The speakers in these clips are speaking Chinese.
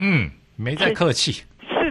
没再客气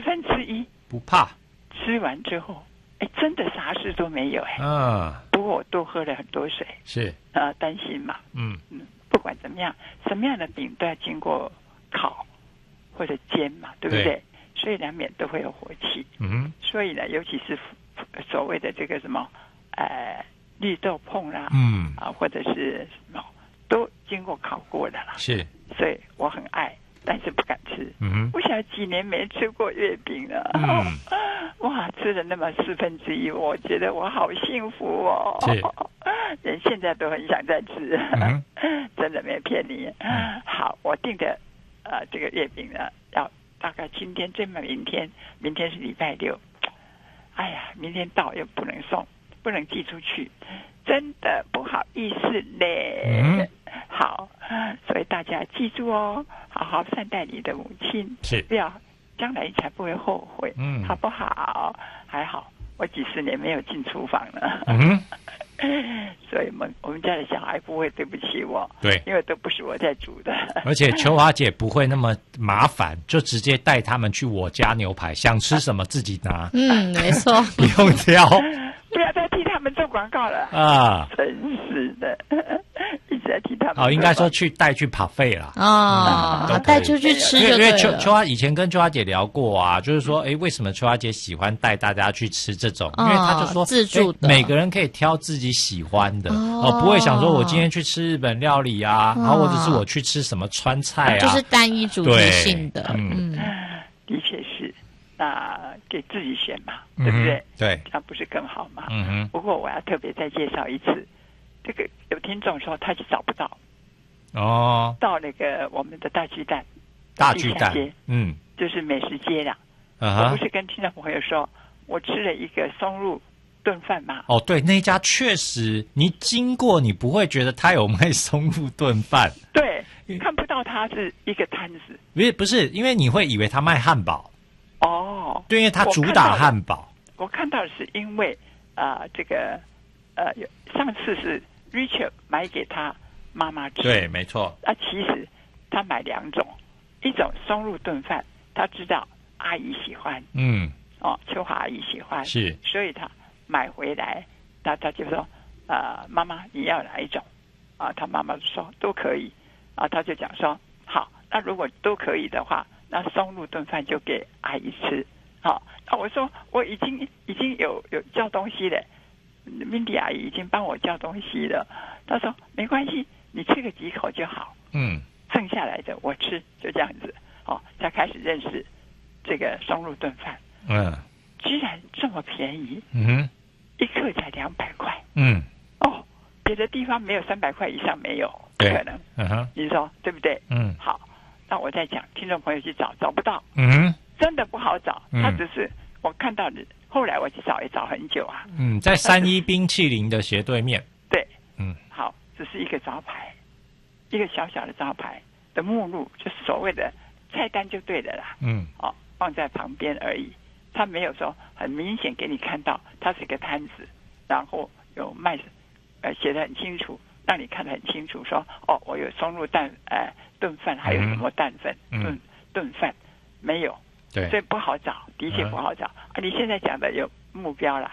1/4 不怕。 吃完之后，真的啥事都没有不过我多喝了很多水， 是担心嘛，不管怎么样，什么样的饼都要经过烤或者煎嘛，对不对？所以难免都会有火气。所以呢，尤其是所谓的这个什么绿豆椪啦，或者是什么，都经过烤过的啦。 是， 所以我很爱，但是不敢吃。我想几年没吃过月饼了。哇，吃了那么1/4，我觉得我好幸福哦。 是， 连现在都很想再吃。真的没骗你。好，我订的这个月饼呢，要大概今天最慢明天是礼拜6。哎呀，明天到又不能送，不能寄出去，真的不好意思嘞。好，所以大家记住哦，好好善待你的母亲， 是， 不要将来才不会后悔，好不好？还好我几十年没有进厨房了。所以我们家的小孩不会对不起我， 对， 因为都不是我在煮的。 而且秋华姐不会那么麻烦，就直接带他们去我家牛排，想吃什么自己拿。 没错， 不用挑。 不要再替他们做广告了啊！ 真是的，一直在替他们。 应该说带去parfait啦。 带出去吃就对了。 因为秋华以前跟秋华姐聊过啊，就是说，为什么秋华姐喜欢带大家去吃这种？因为她就说， 自助的， 每个人可以挑自己喜欢的，不会想说我今天去吃日本料理啊，然后或者是我去吃什么川菜啊， 就是单一主题性的。 的确是。那给自己选嘛，对不对？ 对， 那不是更好吗？不过我要特别再介绍一次，这个有听众说他是找不到到那个我们的大巨蛋街，就是美食街啦。我不是跟听众朋友说，我吃了一个松露炖饭吗？ 对，那家确实，你经过你不会觉得他有卖松露炖饭， 对，看不到他是一个摊子， 不是，因为你会以为他卖汉堡。对，因为它主打汉堡。 我看到的是因为这个上次是 Richard 买给他妈妈吃， 对，没错。 其实他买2种，一种松露炖饭，他知道阿姨喜欢，秋华阿姨喜欢， 是， 所以他买回来，他就说妈妈你要哪一种他妈妈说都可以他就讲说好，那如果都可以的话，那松露炖饭就给阿姨吃。那我说我已经有叫东西了，Mindy 阿姨已经帮我叫东西了。她说没关系，你吃个几口就好。剩下来的我吃，就这样子。才开始认识这个松露炖饭。居然这么便宜。一克才200块。别的地方没有300块以上没有，不可能。你说对不对？好。那我在讲，听众朋友去找不到，真的不好找。他只是我看到的，后来我去找也找很久啊。 在31冰淇淋的斜对面。 对，好，只是一个招牌，一个小小的招牌的目录，就是所谓的菜单就对了啦。放在旁边而已，他没有说很明显给你看到它是一个摊子，然后有卖，写得很清楚，让你看得很清楚，说我有松露炖饭，还有什么蛋粉炖饭，没有， 对， 所以不好找，的确不好找。你现在讲的有目标了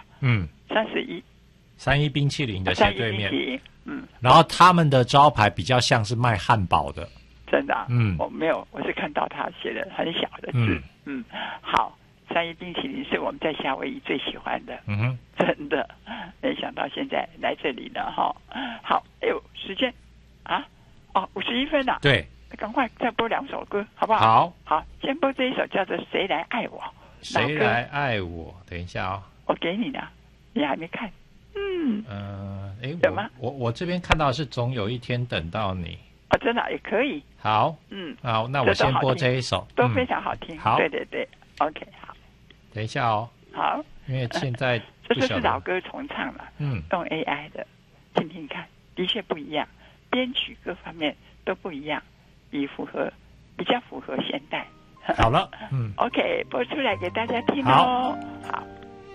，31 冰淇淋的斜对面， 然后他们的招牌比较像是卖汉堡的， 真的我没有，我是看到他写的很小的字，好，31冰淇淋是我们在夏威夷最喜欢的，真的，没想到现在来这里了哈。好，时间51分了， 对， 赶快再播2首歌，好不好？好，先播这一首叫做《谁来爱我》。 谁来爱我？等一下我给你的，你还没看？有吗？ 我这边看到是总有一天等到你。 真的也可以。 好，好，那我先播这一首， 都非常好听。 好， 对对对 ，OK， 好。 等一下好， 因为现在这是老歌重唱了，用 AI 的，听听看，的确不一样，编曲各方面都不一样，比较符合现代。 好了， OK， 播出来给大家听哦。好。